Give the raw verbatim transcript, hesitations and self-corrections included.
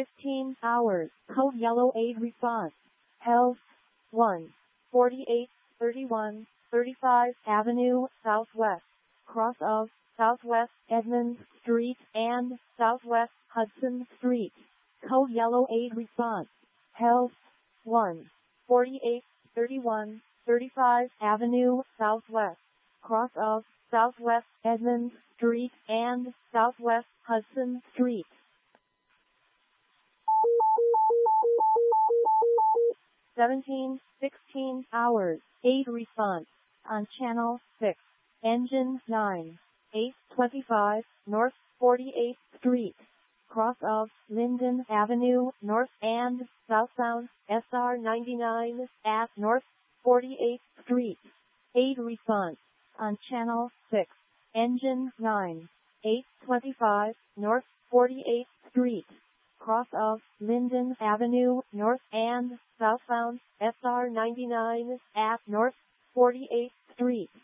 fifteen hours. Code yellow aid response. Health one. forty-eight thirty-one thirty-five Avenue Southwest. Cross of Southwest Edmonds Street and Southwest Hudson Street. Code yellow aid response. Health one. forty-eight thirty-one thirty-five Avenue Southwest. Cross of Southwest Edmonds Street and Southwest Hudson Street. seventeen sixteen hours. Aid response. On Channel six. Engine nine. eight twenty-five North forty-eighth Street. Cross of Linden Avenue North and Southbound S R ninety-nine at North forty-eighth Street. Aid response. On Channel six. Engine nine. eight twenty-five North forty-eighth Street. Cross of Linden Avenue North and Southbound S R ninety-nine at North forty-eighth Street.